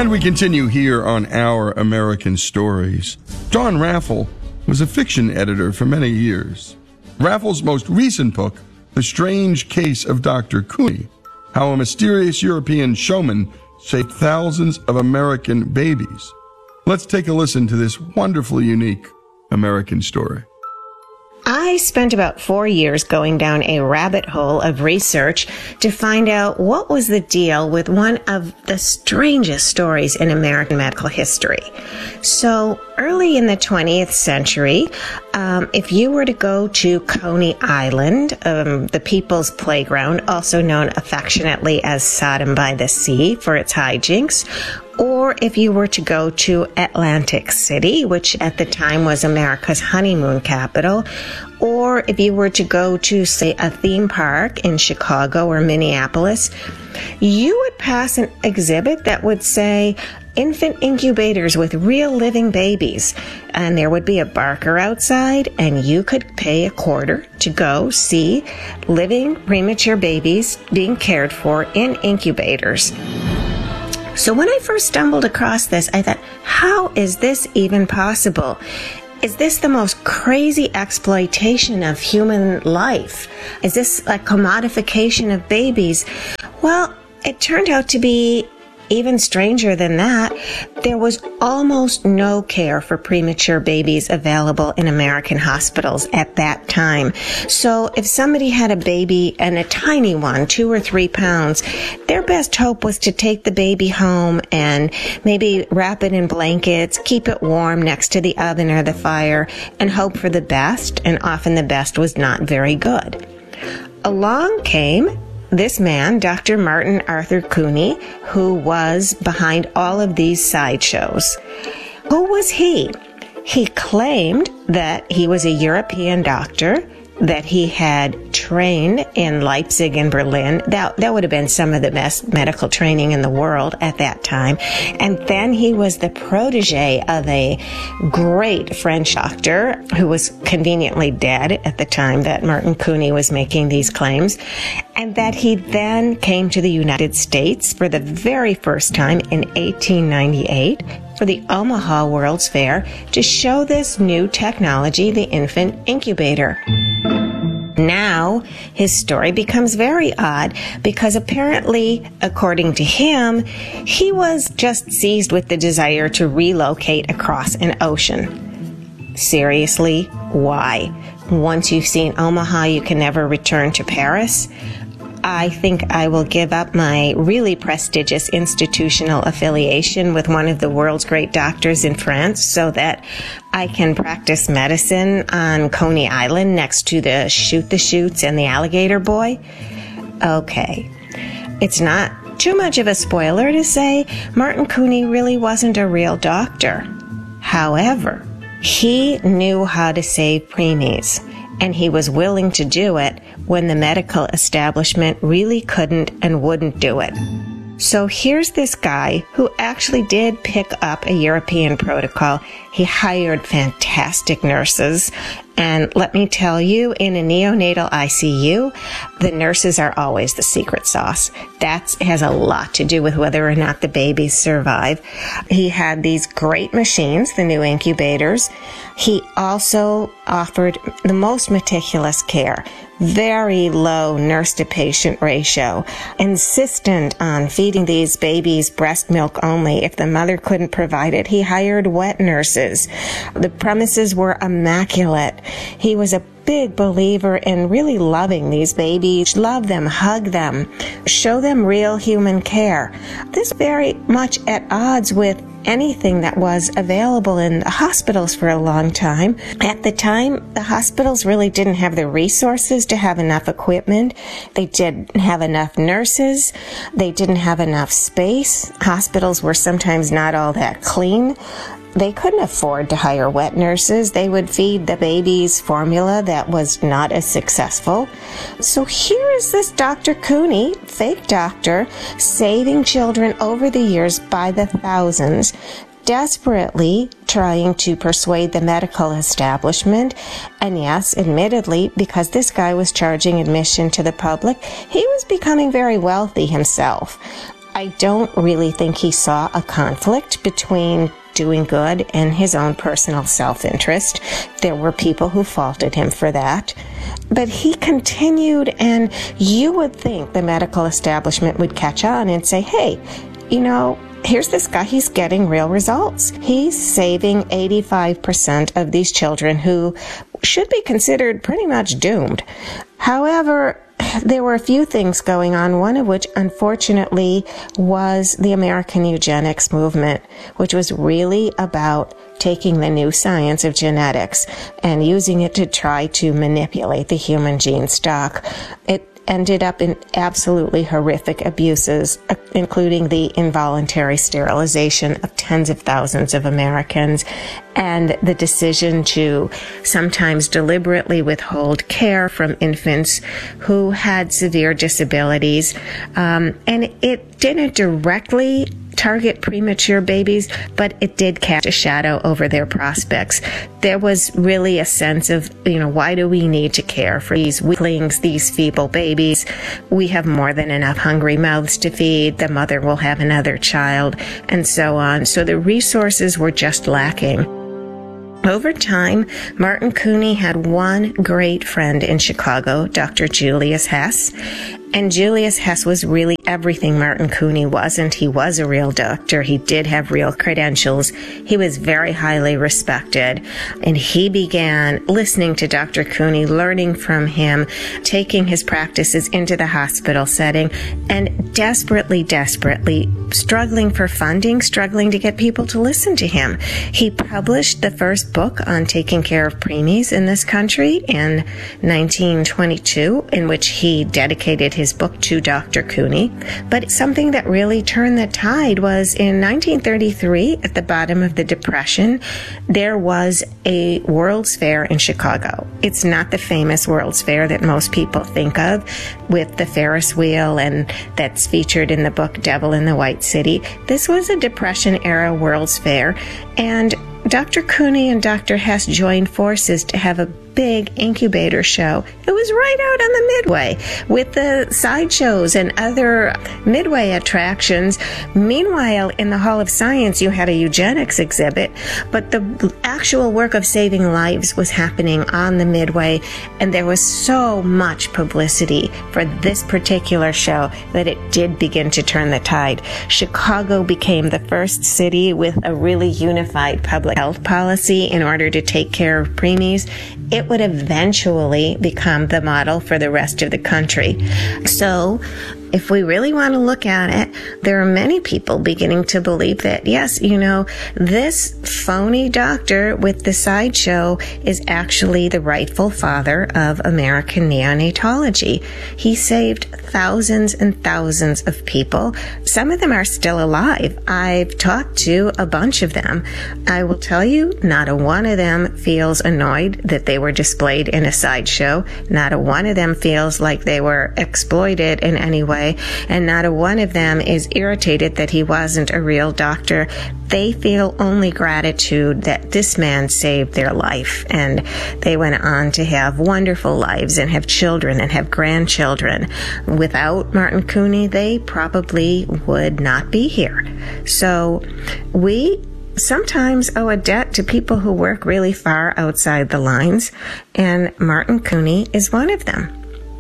And we continue here on Our American Stories. Don Raffel was a fiction editor for many years. Raffel's most recent book, The Strange Case of Dr. Cooney, How a Mysterious European Showman Saved Thousands of American Babies. Let's take a listen to this wonderfully unique American story. I spent about 4 years going down a rabbit hole of research to find out what was the deal with one of the strangest stories in American medical history. So early in the 20th century, if you were to go to Coney Island, the People's Playground, also known affectionately as Sodom by the Sea for its hijinks, or if you were to go to Atlantic City, which at the time was America's honeymoon capital, or if you were to go to, say, a theme park in Chicago or Minneapolis, you would pass an exhibit that would say infant incubators with real living babies. And there would be a barker outside, and you could pay $0.25 to go see living premature babies being cared for in incubators. So when I first stumbled across this, I thought, how is this even possible? Is this the most crazy exploitation of human life? Is this a commodification of babies? Well, it turned out to be even stranger than that. There was almost no care for premature babies available in American hospitals at that time. So if somebody had a baby, and a tiny one, 2 or 3 pounds, their best hope was to take the baby home and maybe wrap it in blankets, keep it warm next to the oven or the fire, and hope for the best, and often the best was not very good. Along came this man, Dr. Martin Arthur Cooney, who was behind all of these sideshows. Who was he? He claimed that he was a European doctor, that he had trained in Leipzig and Berlin. That would have been some of the best medical training in the world at that time. And then he was the protege of a great French doctor who was conveniently dead at the time that Martin Cooney was making these claims. And that he then came to the United States for the very first time in 1898 for the Omaha World's Fair to show this new technology, the infant incubator. Now, his story becomes very odd because apparently, according to him, he was just seized with the desire to relocate across an ocean. Seriously, why? Once you've seen Omaha, you can never return to Paris? I think I will give up my really prestigious institutional affiliation with one of the world's great doctors in France so that I can practice medicine on Coney Island next to the Shoot the Chutes and the Alligator Boy. Okay, it's not too much of a spoiler to say Martin Cooney really wasn't a real doctor. However, he knew how to save preemies, and he was willing to do it when the medical establishment really couldn't and wouldn't do it. So here's this guy who actually did pick up a European protocol. He hired fantastic nurses. And let me tell you, in a neonatal ICU, the nurses are always the secret sauce. That has a lot to do with whether or not the babies survive. He had these great machines, the new incubators. He also offered the most meticulous care. Very low nurse-to-patient ratio, insistent on feeding these babies breast milk only. If the mother couldn't provide it, he hired wet nurses. The premises were immaculate. He was a big believer in really loving these babies, love them, hug them, show them real human care. This very much at odds with anything that was available in the hospitals for a long time. At the time, the hospitals really didn't have the resources to have enough equipment. They didn't have enough nurses. They didn't have enough space. Hospitals were sometimes not all that clean. They couldn't afford to hire wet nurses. They would feed the babies formula that was not as successful. So here is this Dr. Cooney, fake doctor, saving children over the years by the thousands, desperately trying to persuade the medical establishment. And yes, admittedly, because this guy was charging admission to the public, he was becoming very wealthy himself. I don't really think he saw a conflict between doing good and his own personal self-interest. There were people who faulted him for that. But he continued, and you would think the medical establishment would catch on and say, hey, here's this guy, he's getting real results. He's saving 85% of these children who should be considered pretty much doomed. However, there were a few things going on, one of which, unfortunately, was the American eugenics movement, which was really about taking the new science of genetics and using it to try to manipulate the human gene stock. It ended up in absolutely horrific abuses, including the involuntary sterilization of tens of thousands of Americans and the decision to sometimes deliberately withhold care from infants who had severe disabilities. And it didn't directly target premature babies, but it did cast a shadow over their prospects. There was really a sense of, why do we need to care for these weaklings, these feeble babies? We have more than enough hungry mouths to feed. The mother will have another child, and so on. So the resources were just lacking. Over time, Martin Couney had one great friend in Chicago, Dr. Julius Hess. And Julius Hess was really everything Martin Couney wasn't. He was a real doctor. He did have real credentials. He was very highly respected. And he began listening to Dr. Couney, learning from him, taking his practices into the hospital setting, and desperately struggling for funding, struggling to get people to listen to him. He published the first book on taking care of preemies in this country in 1922, in which he dedicated his book to Dr. Couney. But something that really turned the tide was in 1933, at the bottom of the Depression, there was a World's Fair in Chicago. It's not the famous World's Fair that most people think of, with the Ferris wheel and that's featured in the book Devil in the White City. This was a Depression-era World's Fair, and Dr. Couney and Dr. Hess joined forces to have a big incubator show. It was right out on the Midway with the sideshows and other Midway attractions. Meanwhile, in the Hall of Science, you had a eugenics exhibit, but the actual work of saving lives was happening on the Midway, and there was so much publicity for this particular show that it did begin to turn the tide. Chicago became the first city with a really unified public health policy in order to take care of preemies. It would eventually become the model for the rest of the country. So, if we really want to look at it, there are many people beginning to believe that, yes, this phony doctor with the sideshow is actually the rightful father of American neonatology. He saved thousands and thousands of people. Some of them are still alive. I've talked to a bunch of them. I will tell you, not a one of them feels annoyed that they were displayed in a sideshow. Not a one of them feels like they were exploited in any way. And not a one of them is irritated that he wasn't a real doctor. They feel only gratitude that this man saved their life, and they went on to have wonderful lives and have children and have grandchildren. Without Martin Couney, they probably would not be here. So we sometimes owe a debt to people who work really far outside the lines, and Martin Couney is one of them.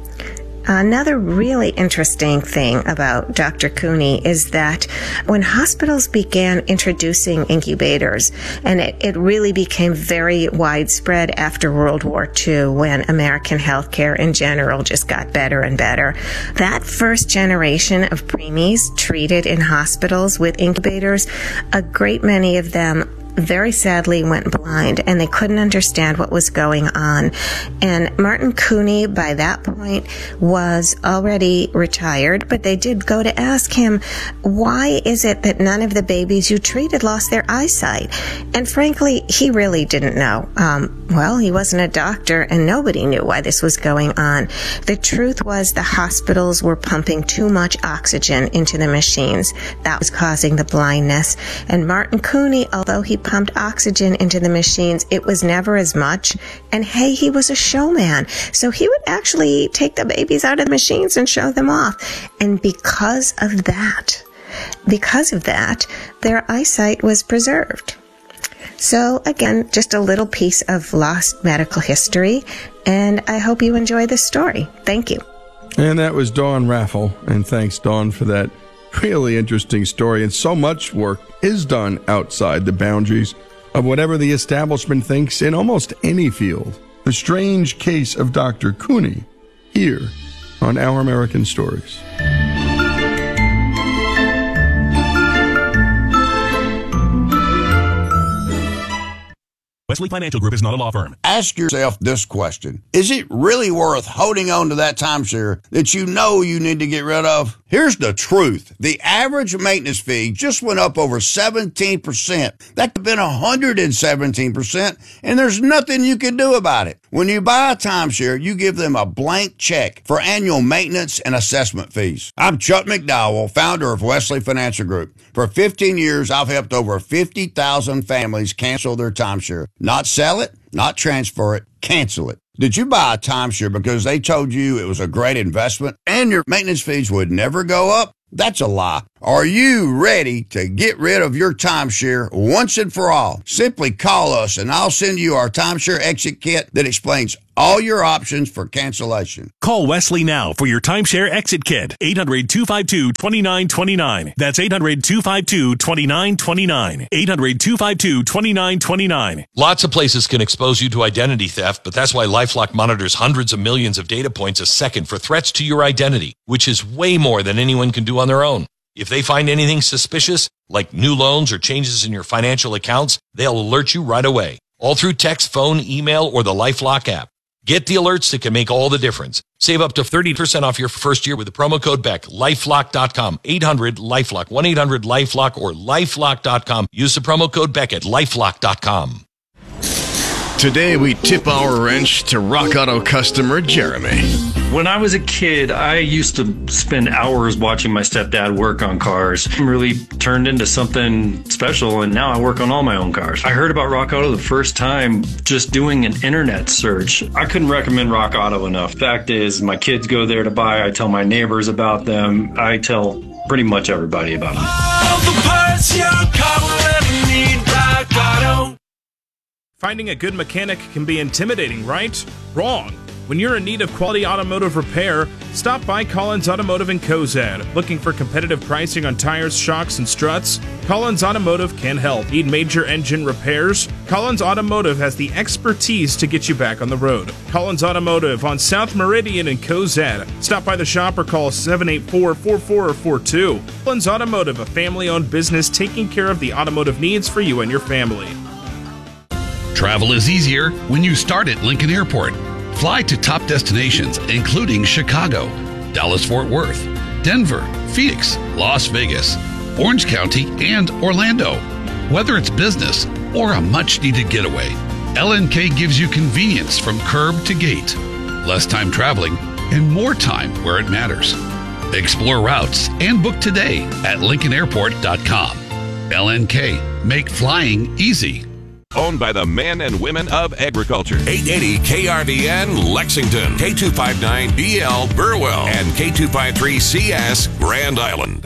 Another really interesting thing about Dr. Couney is that when hospitals began introducing incubators, and it really became very widespread after World War II when American healthcare in general just got better and better, that first generation of preemies treated in hospitals with incubators, a great many of them very sadly went blind, and they couldn't understand what was going on. And Martin Couney, by that point, was already retired, but they did go to ask him, why is it that none of the babies you treated lost their eyesight? And frankly, he really didn't know. Well, he wasn't a doctor, and nobody knew why this was going on. The truth was the hospitals were pumping too much oxygen into the machines. That was causing the blindness. And Martin Couney, although he pumped oxygen into the machines, it was never as much. And hey, he was a showman. So he would actually take the babies out of the machines and show them off. And because of that, Because of that, their eyesight was preserved. So again, just a little piece of lost medical history, and I hope you enjoy this story. Thank you. And that was Dawn Raffel, and thanks, Dawn, for that really interesting story. And so much work is done outside the boundaries of whatever the establishment thinks in almost any field. The Strange Case of Dr. Cooney, here on Our American Stories. Wesley Financial Group is not a law firm. Ask yourself this question. Is it really worth holding on to that timeshare that you know you need to get rid of? Here's the truth. The average maintenance fee just went up over 17%. That could have been 117%, and there's nothing you can do about it. When you buy a timeshare, you give them a blank check for annual maintenance and assessment fees. I'm Chuck McDowell, founder of Wesley Financial Group. For 15 years, I've helped over 50,000 families cancel their timeshare. Not sell it, not transfer it, cancel it. Did you buy a timeshare because they told you it was a great investment and your maintenance fees would never go up? That's a lie. Are you ready to get rid of your timeshare once and for all? Simply call us and I'll send you our timeshare exit kit that explains all your options for cancellation. Call Wesley now for your timeshare exit kit. 800-252-2929. That's 800-252-2929. 800-252-2929. Lots of places can expose you to identity theft, but that's why LifeLock monitors hundreds of millions of data points a second for threats to your identity, which is way more than anyone can do on their own. If they find anything suspicious, like new loans or changes in your financial accounts, they'll alert you right away, all through text, phone, email, or the LifeLock app. Get the alerts that can make all the difference. Save up to 30% off your first year with the promo code BECK. LifeLock.com. 800-LifeLock. 1-800-LifeLock or LifeLock.com. Use the promo code BECK at LifeLock.com. Today we tip our wrench to Rock Auto customer Jeremy. When I was a kid, I used to spend hours watching my stepdad work on cars. It really turned into something special, and now I work on all my own cars. I heard about Rock Auto the first time just doing an internet search. I couldn't recommend Rock Auto enough. Fact is, my kids go there to buy. I tell my neighbors about them. I tell pretty much everybody about them. All the parts your car will ever need, Rock Auto. Finding a good mechanic can be intimidating, right? Wrong. When you're in need of quality automotive repair, stop by Collins Automotive in Cozad. Looking for competitive pricing on tires, shocks, and struts? Collins Automotive can help. Need major engine repairs? Collins Automotive has the expertise to get you back on the road. Collins Automotive on South Meridian in Cozad. Stop by the shop or call 784-4442. Collins Automotive, a family-owned business taking care of the automotive needs for you and your family. Travel is easier when you start at Lincoln Airport. Fly to top destinations, including Chicago, Dallas-Fort Worth, Denver, Phoenix, Las Vegas, Orange County, and Orlando. Whether it's business or a much-needed getaway, LNK gives you convenience from curb to gate, less time traveling, and more time where it matters. Explore routes and book today at LincolnAirport.com. LNK, make flying easy. Owned by the men and women of agriculture. 880 KRVN Lexington, K259BL Burwell, and K253CS Grand Island.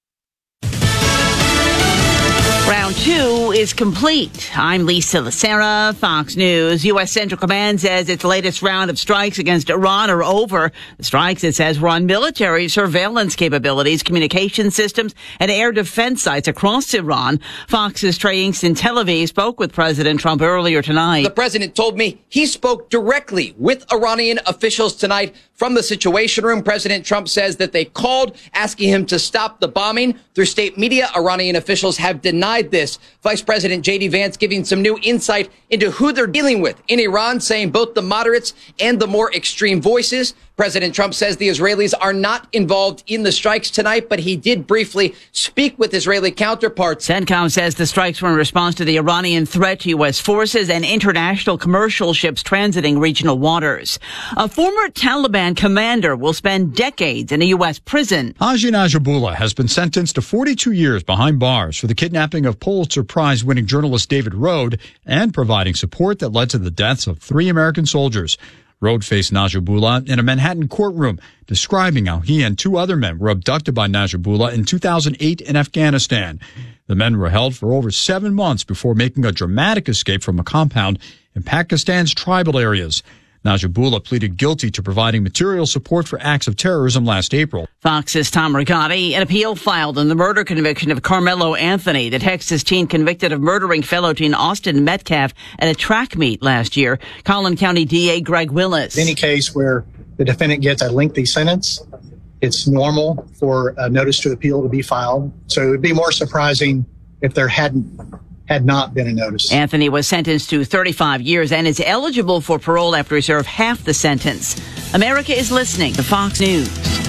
Round two is complete. I'm Lisa Lacera, Fox News. U.S. Central Command says its latest round of strikes against Iran are over. The strikes, it says, were on military surveillance capabilities, communication systems, and air defense sites across Iran. Fox's Trey Inks in Tel Aviv spoke with President Trump earlier tonight. The president told me he spoke directly with Iranian officials tonight from the Situation Room. President Trump says that they called asking him to stop the bombing. Through state media, Iranian officials have denied this. Vice President J.D. Vance giving some new insight into who they're dealing with in Iran, saying both the moderates and the more extreme voices. President Trump says the Israelis are not involved in the strikes tonight, but he did briefly speak with Israeli counterparts. CENTCOM says the strikes were in response to the Iranian threat to U.S. forces and international commercial ships transiting regional waters. A former Taliban commander will spend decades in a U.S. prison. Haji Najibullah has been sentenced to 42 years behind bars for the kidnapping of Pulitzer Prize-winning journalist David Rode and providing support that led to the deaths of 3 American soldiers. Rode faced Najibullah in a Manhattan courtroom, describing how he and 2 other men were abducted by Najibullah in 2008 in Afghanistan. The men were held for over 7 months before making a dramatic escape from a compound in Pakistan's tribal areas. Najibullah pleaded guilty to providing material support for acts of terrorism last April. Fox's Tom Rigotti. An appeal filed in the murder conviction of Carmelo Anthony, the Texas teen convicted of murdering fellow teen Austin Metcalf at a track meet last year. Collin County DA Greg Willis. In any case where the defendant gets a lengthy sentence, it's normal for a notice to appeal to be filed. So it would be more surprising if there had not been a notice. Anthony was sentenced to 35 years and is eligible for parole after he served half the sentence. America is listening to Fox News.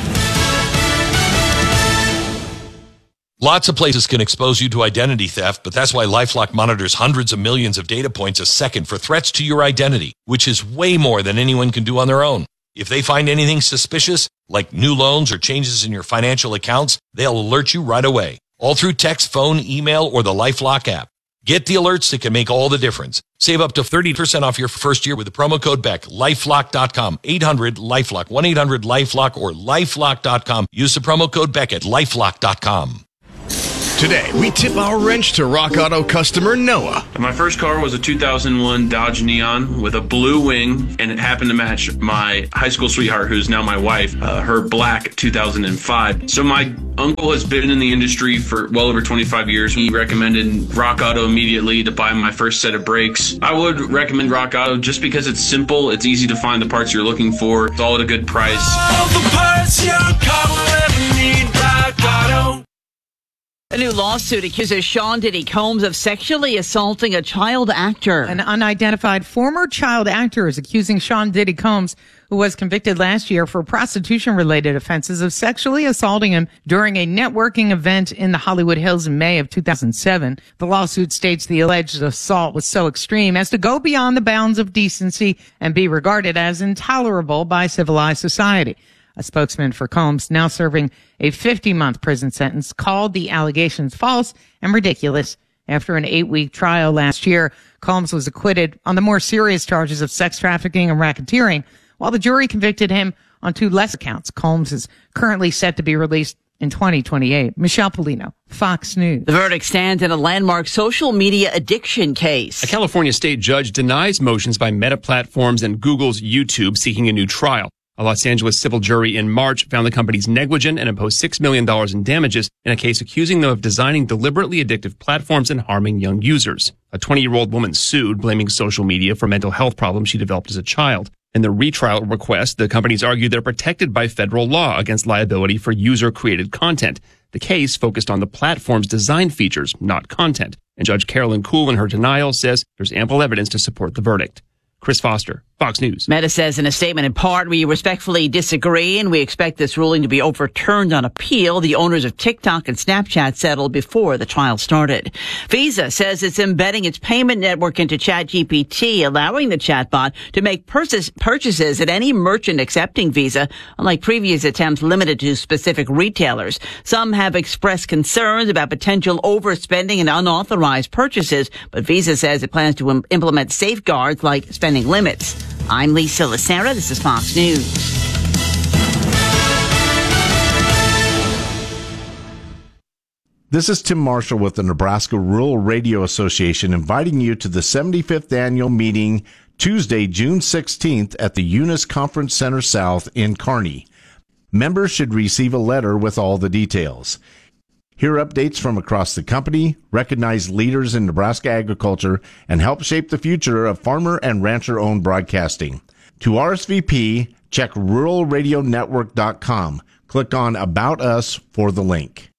Lots of places can expose you to identity theft, but that's why LifeLock monitors hundreds of millions of data points a second for threats to your identity, which is way more than anyone can do on their own. If they find anything suspicious, like new loans or changes in your financial accounts, they'll alert you right away, all through text, phone, email, or the LifeLock app. Get the alerts that can make all the difference. Save up to 30% off your first year with the promo code BECK. LifeLock.com. 800-LifeLock. 1-800-LifeLock or LifeLock.com. Use the promo code BECK at LifeLock.com. Today, we tip our wrench to Rock Auto customer Noah. My first car was a 2001 Dodge Neon with a blue wing, and it happened to match my high school sweetheart, who's now my wife, her black 2005. So my uncle has been in the industry for well over 25 years. He recommended Rock Auto immediately to buy my first set of brakes. I would recommend Rock Auto just because it's simple, it's easy to find the parts you're looking for, it's all at a good price. All the parts your car will ever need, Rock Auto. A new lawsuit accuses Sean Diddy Combs of sexually assaulting a child actor. An unidentified former child actor is accusing Sean Diddy Combs, who was convicted last year for prostitution-related offenses, of sexually assaulting him during a networking event in the Hollywood Hills in May of 2007. The lawsuit states the alleged assault was so extreme as to go beyond the bounds of decency and be regarded as intolerable by civilized society. A spokesman for Combs, now serving a 50-month prison sentence, called the allegations false and ridiculous. After an 8-week trial last year, Combs was acquitted on the more serious charges of sex trafficking and racketeering, while the jury convicted him on 2 less counts. Combs is currently set to be released in 2028. Michelle Polino, Fox News. The verdict stands in a landmark social media addiction case. A California state judge denies motions by Meta Platforms and Google's YouTube seeking a new trial. A Los Angeles civil jury in March found the companies negligent and imposed $6 million in damages in a case accusing them of designing deliberately addictive platforms and harming young users. A 20-year-old woman sued, blaming social media for mental health problems she developed as a child. In the retrial request, the companies argued they're protected by federal law against liability for user-created content. The case focused on the platform's design features, not content. And Judge Carolyn Kuhl, in her denial, says there's ample evidence to support the verdict. Chris Foster, Fox News. Meta says in a statement, in part, we respectfully disagree and we expect this ruling to be overturned on appeal. The owners of TikTok and Snapchat settled before the trial started. Visa says it's embedding its payment network into ChatGPT, allowing the chatbot to make purchases at any merchant accepting Visa, unlike previous attempts limited to specific retailers. Some have expressed concerns about potential overspending and unauthorized purchases, but Visa says it plans to implement safeguards like spending limits. I'm Lisa Lacera. This is Fox News. This is Tim Marshall with the Nebraska Rural Radio Association, inviting you to the 75th annual meeting Tuesday, June 16th at the Eunice Conference Center South in Kearney. Members should receive a letter with all the details. Hear updates from across the company, recognize leaders in Nebraska agriculture, and help shape the future of farmer and rancher-owned broadcasting. To RSVP, check ruralradionetwork.com. Click on About Us for the link.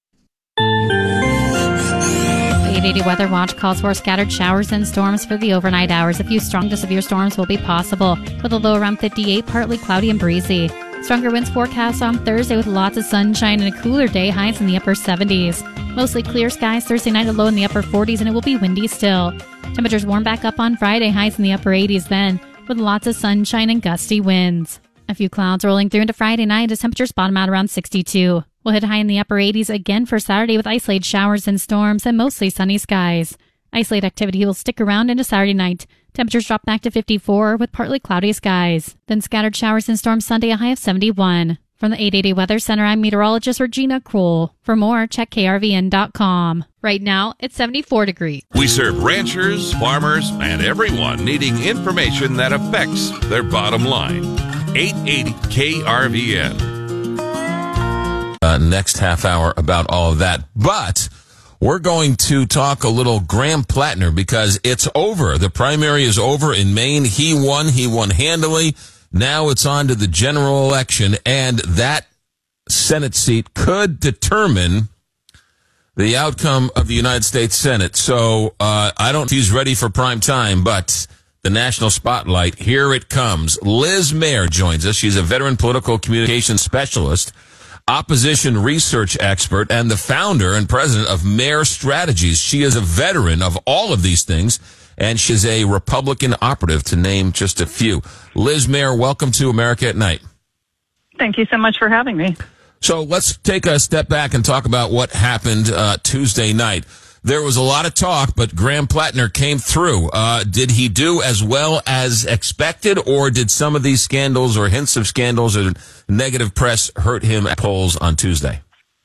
880 Weather Watch calls for scattered showers and storms for the overnight hours. A few strong to severe storms will be possible, with a low around 58, partly cloudy and breezy. Stronger winds forecast on Thursday with lots of sunshine and a cooler day, highs in the upper 70s. Mostly clear skies Thursday night, a low in the upper 40s, and it will be windy still. Temperatures warm back up on Friday, highs in the upper 80s then, with lots of sunshine and gusty winds. A few clouds rolling through into Friday night as temperatures bottom out around 62. We'll hit high in the upper 80s again for Saturday with isolated showers and storms and mostly sunny skies. Isolated activity will stick around into Saturday night. Temperatures drop back to 54 with partly cloudy skies. Then scattered showers and storms Sunday, a high of 71. From the 880 Weather Center, I'm meteorologist Regina Kroll. For more, check krvn.com. Right now, it's 74 degrees. We serve ranchers, farmers, and everyone needing information that affects their bottom line. 880 KRVN. Next half hour about all of that. But we're going to talk a little Graham Plattner because it's over. The primary is over in Maine. He won handily. Now it's on to the general election, and that Senate seat could determine the outcome of the United States Senate. So I don't know if he's ready for prime time, but the national spotlight, here it comes. Liz Mair joins us. She's a veteran political communications specialist, opposition research expert, and the founder and president of Mair Strategies. She is a veteran of all of these things, and she's a Republican operative, to name just a few. Liz Mair, welcome to America at Night. Thank you so much for having me. So let's take a step back and talk about what happened Tuesday night. There was a lot of talk, but Graham Plattner came through. Did he do as well as expected, or did some of these scandals or hints of scandals or negative press hurt him at polls on Tuesday?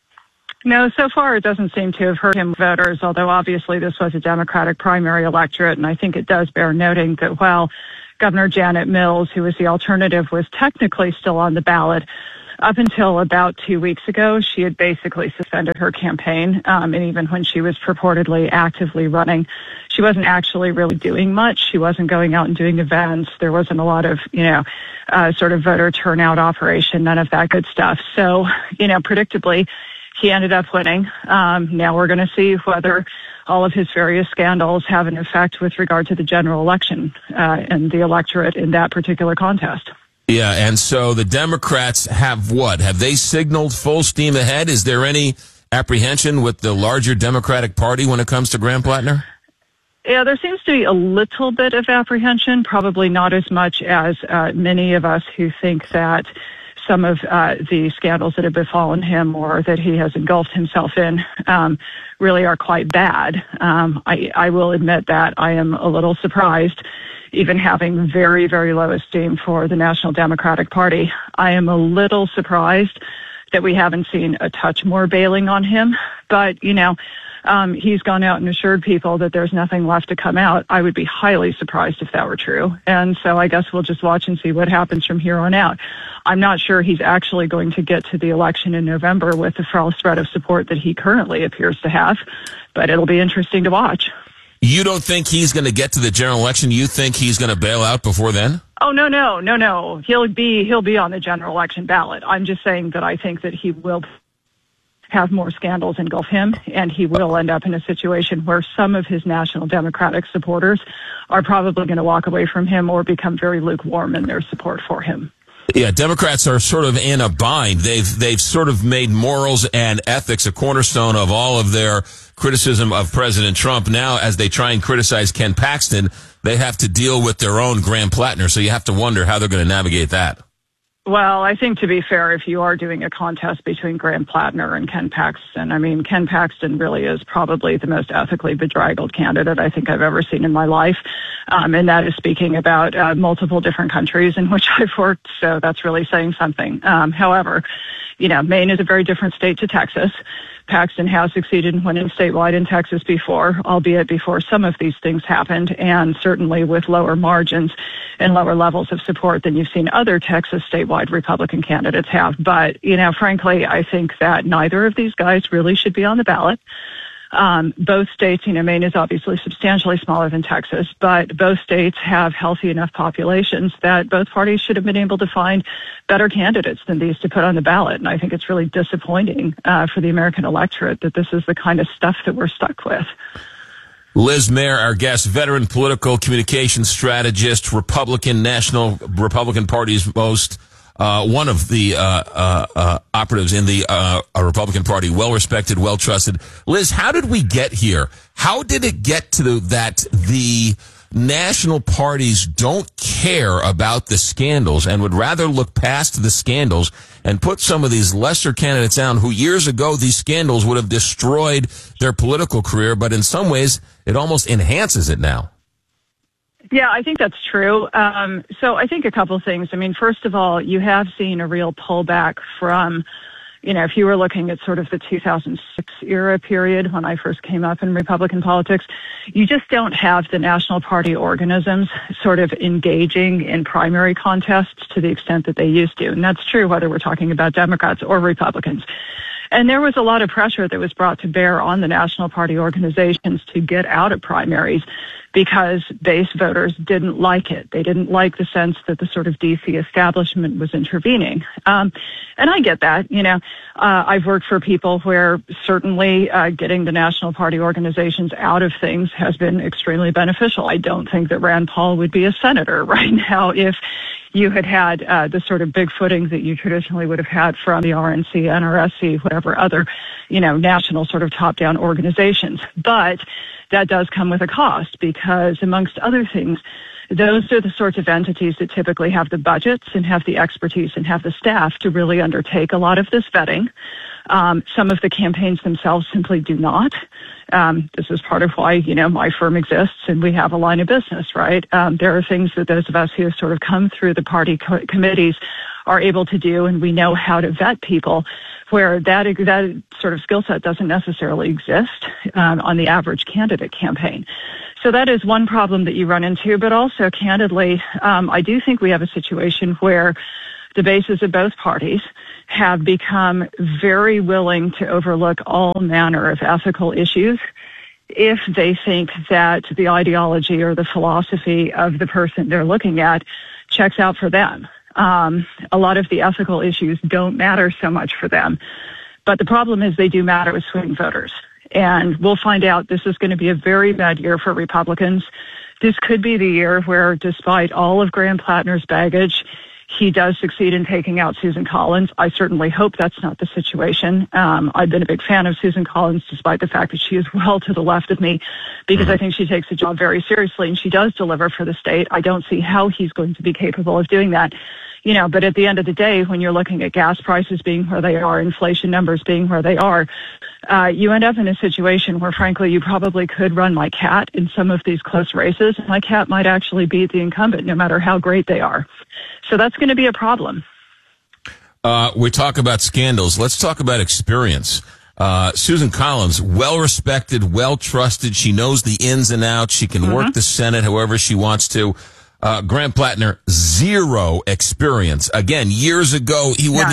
No, so far it doesn't seem to have hurt him with voters, although obviously this was a Democratic primary electorate, and I think it does bear noting that while Governor Janet Mills, who was the alternative, was technically still on the ballot, up until about 2 weeks ago, she had basically suspended her campaign. And even when she was purportedly actively running, she wasn't actually really doing much. She wasn't going out and doing events. There wasn't a lot of, sort of voter turnout operation, none of that good stuff. So, predictably, he ended up winning. Now we're going to see whether all of his various scandals have an effect with regard to the general election and the electorate in that particular contest. Yeah, and so the Democrats have what? Have they signaled full steam ahead? Is there any apprehension with the larger Democratic Party when it comes to Graham Plattner? Yeah, there seems to be a little bit of apprehension, probably not as much as many of us who think that some of the scandals that have befallen him or that he has engulfed himself in really are quite bad. I will admit that I am a little surprised, even having very, very low esteem for the National Democratic Party. I am a little surprised that we haven't seen a touch more bailing on him. But, he's gone out and assured people that there's nothing left to come out. I would be highly surprised if that were true. And so I guess we'll just watch and see what happens from here on out. I'm not sure he's actually going to get to the election in November with the full spread of support that he currently appears to have, but it'll be interesting to watch. You don't think he's going to get to the general election? You think he's going to bail out before then? Oh, no. He'll be on the general election ballot. I'm just saying that I think that he will have more scandals engulf him, and he will end up in a situation where some of his National Democratic supporters are probably going to walk away from him or become very lukewarm in their support for him. Yeah, Democrats are sort of in a bind. They've sort of made morals and ethics a cornerstone of all of their criticism of President Trump. Now, as they try and criticize Ken Paxton, they have to deal with their own Graham Plattner. So you have to wonder how they're going to navigate that. Well, I think, to be fair, if you are doing a contest between Graham Plattner and Ken Paxton, Ken Paxton really is probably the most ethically bedraggled candidate I think I've ever seen in my life. And that is speaking about multiple different countries in which I've worked. So that's really saying something. However, Maine is a very different state to Texas. Paxton has succeeded in winning statewide in Texas before, albeit before some of these things happened, and certainly with lower margins and lower levels of support than you've seen other Texas statewide Republican candidates have. But, frankly, I think that neither of these guys really should be on the ballot. Both states, Maine is obviously substantially smaller than Texas, but both states have healthy enough populations that both parties should have been able to find better candidates than these to put on the ballot. And I think it's really disappointing for the American electorate that this is the kind of stuff that we're stuck with. Liz Mair, our guest, veteran political communications strategist, National Republican Party's most one of the operatives in the Republican Party, well-respected, well-trusted. Liz, how did we get here? How did it get to that the national parties don't care about the scandals and would rather look past the scandals and put some of these lesser candidates down who years ago these scandals would have destroyed their political career, but in some ways it almost enhances it now. Yeah, I think that's true. So I think a couple things. I mean, first of all, you have seen a real pullback from, if you were looking at sort of the 2006 era period when I first came up in Republican politics, you just don't have the national party organisms sort of engaging in primary contests to the extent that they used to. And that's true whether we're talking about Democrats or Republicans. And there was a lot of pressure that was brought to bear on the national party organizations to get out of primaries because base voters didn't like it. They didn't like the sense that the sort of D.C. establishment was intervening. And I get that. I've worked for people where certainly getting the national party organizations out of things has been extremely beneficial. I don't think that Rand Paul would be a senator right now if you had the sort of big footing that you traditionally would have had from the RNC, NRSC, whatever other, national sort of top-down organizations. But that does come with a cost because, amongst other things, those are the sorts of entities that typically have the budgets and have the expertise and have the staff to really undertake a lot of this vetting. Some of the campaigns themselves simply do not. This is part of why, my firm exists and we have a line of business, right? There are things that those of us who have sort of come through the party committees are able to do, and we know how to vet people where that sort of skill set doesn't necessarily exist on the average candidate campaign. So that is one problem that you run into, but also candidly, I do think we have a situation where the bases of both parties have become very willing to overlook all manner of ethical issues if they think that the ideology or the philosophy of the person they're looking at checks out for them. A lot of the ethical issues don't matter so much for them. But the problem is they do matter with swing voters. And we'll find out this is going to be a very bad year for Republicans. This could be the year where, despite all of Graham Plattner's baggage, he does succeed in taking out Susan Collins. I certainly hope that's not the situation. I've been a big fan of Susan Collins, despite the fact that she is well to the left of me, because I think she takes the job very seriously and she does deliver for the state. I don't see how he's going to be capable of doing that. But at the end of the day, when you're looking at gas prices being where they are, inflation numbers being where they are, you end up in a situation where, frankly, you probably could run my cat in some of these close races. My cat might actually beat the incumbent, no matter how great they are. So that's going to be a problem. We talk about scandals. Let's talk about experience. Susan Collins, well-respected, well-trusted. She knows the ins and outs. She can work the Senate however she wants to. Graham Plattner, zero experience. Again, years ago, he wouldn't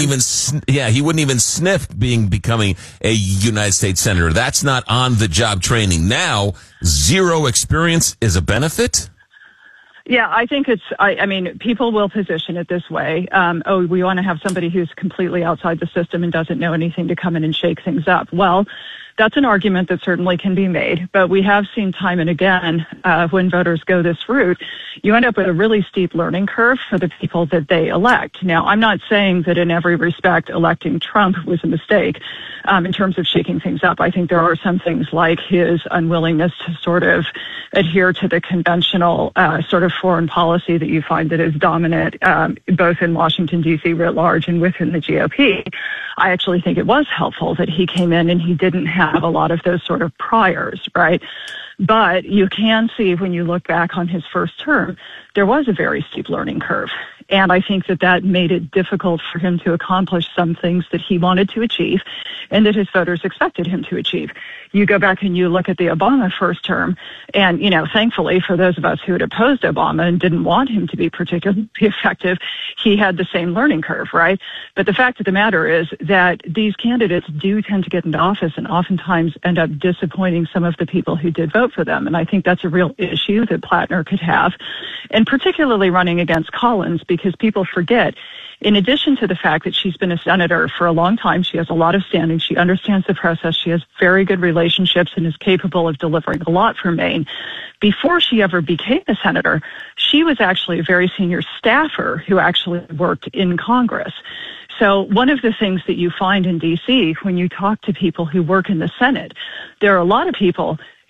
even sniff becoming a United States Senator. That's not on the job training. Now, zero experience is a benefit? Yeah, I think I mean, people will position it this way. We want to have somebody who's completely outside the system and doesn't know anything to come in and shake things up. Well, that's an argument that certainly can be made, but we have seen time and again when voters go this route, you end up with a really steep learning curve for the people that they elect. Now, I'm not saying that in every respect electing Trump was a mistake in terms of shaking things up. I think there are some things like his unwillingness to sort of adhere to the conventional sort of foreign policy that you find that is dominant both in Washington, D.C. writ large and within the GOP. I actually think it was helpful that he came in and he didn't have a lot of those sort of priors, right? But you can see when you look back on his first term, there was a very steep learning curve. And I think that made it difficult for him to accomplish some things that he wanted to achieve and that his voters expected him to achieve. You go back and you look at the Obama first term, and, thankfully for those of us who had opposed Obama and didn't want him to be particularly effective, he had the same learning curve, right? But the fact of the matter is that these candidates do tend to get into office and oftentimes end up disappointing some of the people who did vote for them. And I think that's a real issue that Plattner could have, and particularly running against Collins, because people forget, in addition to the fact that she's been a senator for a long time, she has a lot of standing, she understands the process, she has very good relationships and is capable of delivering a lot for Maine. Before she ever became a senator, she was actually a very senior staffer who actually worked in Congress. So one of the things that you find in D.C. when you talk to people who work in the Senate, there are a lot of people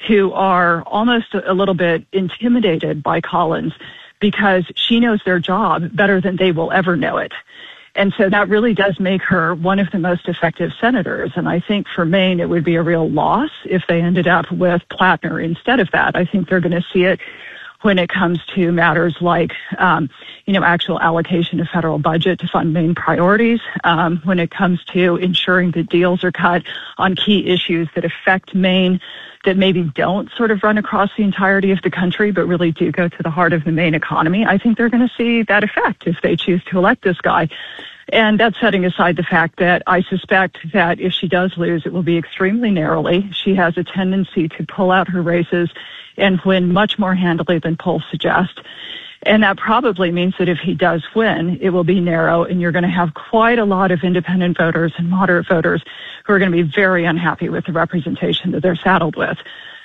who are almost a little bit intimidated by Collins because she knows their job better than they will ever know it. And so that really does make her one of the most effective senators. And I think for Maine, it would be a real loss if they ended up with Plattner instead of that. I think they're going to see it when it comes to matters like, actual allocation of federal budget to fund Maine priorities, when it comes to ensuring that deals are cut on key issues that affect Maine, that maybe don't sort of run across the entirety of the country, but really do go to the heart of the Maine economy. I think they're going to see that effect if they choose to elect this guy. And that's setting aside the fact that I suspect that if she does lose, it will be extremely narrowly. She has a tendency to pull out her races and win much more handily than polls suggest. And that probably means that if he does win, it will be narrow, and you're going to have quite a lot of independent voters and moderate voters who are going to be very unhappy with the representation that they're saddled with.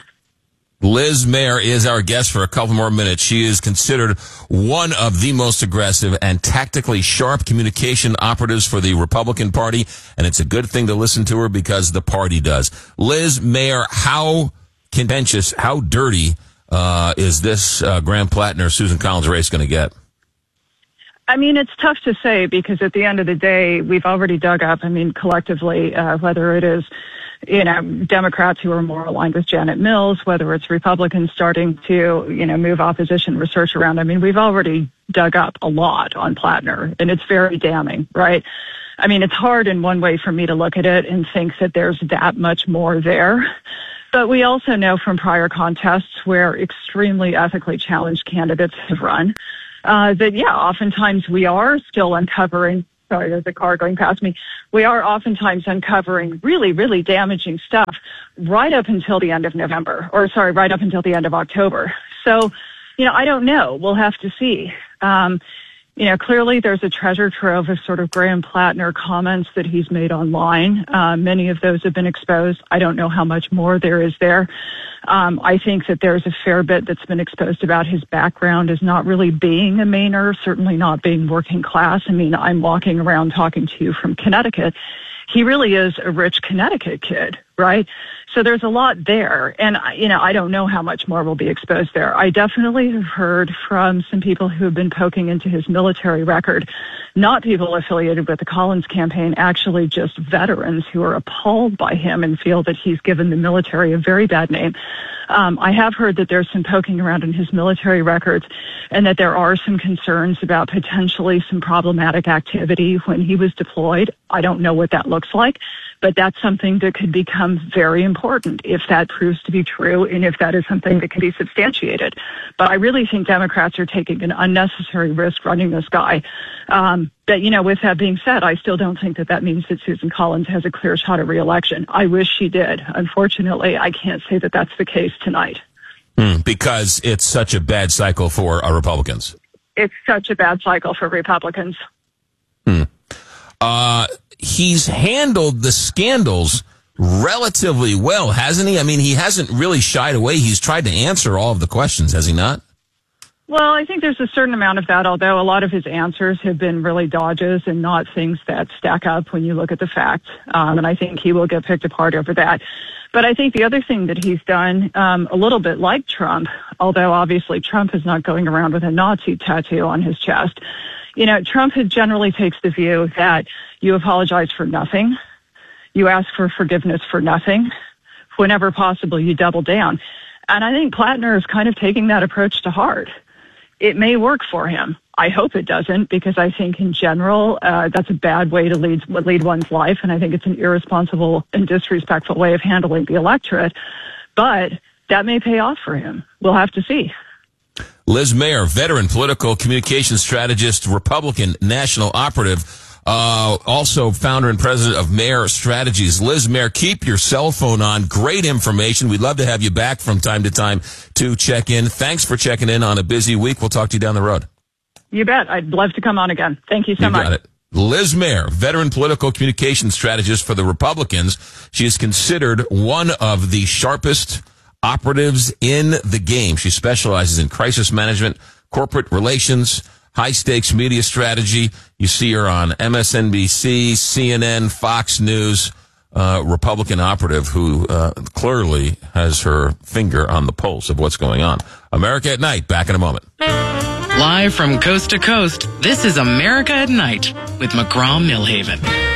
Liz Mayer is our guest for a couple more minutes. She is considered one of the most aggressive and tactically sharp communication operatives for the Republican Party, and it's a good thing to listen to her because the party does. Liz Mayer, how contentious, how dirty is this Graham Plattner-Susan Collins race going to get? I mean, it's tough to say because at the end of the day, we've already dug up, collectively, whether it is, Democrats who are more aligned with Janet Mills, whether it's Republicans starting to, move opposition research around. We've already dug up a lot on Plattner, and it's very damning, right? It's hard in one way for me to look at it and think that there's that much more there. But we also know from prior contests where extremely ethically challenged candidates have run, oftentimes we are still uncovering, sorry, there's a car going past me. We are oftentimes uncovering really, really damaging stuff right up until the end of right up until the end of October. So, I don't know. We'll have to see. Clearly there's a treasure trove of sort of Graham Plattner comments that he's made online. Many of those have been exposed. I don't know how much more there is there. I think that there's a fair bit that's been exposed about his background as not really being a Mainer, certainly not being working class. I'm walking around talking to you from Connecticut. He really is a rich Connecticut kid, right? So there's a lot there. And, I don't know how much more will be exposed there. I definitely have heard from some people who have been poking into his military record, not people affiliated with the Collins campaign, actually just veterans who are appalled by him and feel that he's given the military a very bad name. I have heard that there's some poking around in his military records and that there are some concerns about potentially some problematic activity when he was deployed. I don't know what that looks like, but that's something that could become very important if that proves to be true and if that is something that can be substantiated. But I really think Democrats are taking an unnecessary risk running this guy. But, with that being said, I still don't think that means that Susan Collins has a clear shot at re-election. I wish she did. Unfortunately, I can't say that that's the case tonight. Because it's such a bad cycle for Republicans. It's such a bad cycle for Republicans. He's handled the scandals relatively well, hasn't he? He hasn't really shied away. He's tried to answer all of the questions, has he not? Well, I think there's a certain amount of that, although a lot of his answers have been really dodges and not things that stack up when you look at the facts. And I think he will get picked apart over that. But I think the other thing that he's done, a little bit like Trump, although obviously Trump is not going around with a Nazi tattoo on his chest. Trump generally takes the view that you apologize for nothing. You ask for forgiveness for nothing. Whenever possible, you double down. And I think Plattner is kind of taking that approach to heart. It may work for him. I hope it doesn't, because I think in general, that's a bad way to lead one's life. And I think it's an irresponsible and disrespectful way of handling the electorate. But that may pay off for him. We'll have to see. Liz Mayer, veteran political communications strategist, Republican national operative, also founder and president of Mayer Strategies. Liz Mayer, keep your cell phone on. Great information. We'd love to have you back from time to time to check in. Thanks for checking in on a busy week. We'll talk to you down the road. You bet. I'd love to come on again. Thank you so much. Got it. Liz Mayer, veteran political communications strategist for the Republicans. She is considered one of the sharpest operatives in the game. She specializes in crisis management, corporate relations, high-stakes media strategy. You see her on MSNBC, CNN, Fox News, Republican operative who clearly has her finger on the pulse of what's going on. America at Night, back in a moment. Live from coast to coast, this is America at Night with McGraw Millhaven.